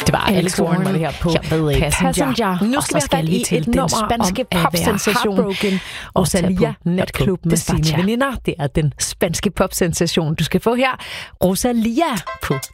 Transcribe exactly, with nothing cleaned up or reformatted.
Det var Alex Warren, var det her på Passenger. Passenger. Nu skal vi have fat i et nummer spanske popsensation Rosalia Natklub med sine veninder. Det er den spanske popsensation, du skal få her. Rosalia på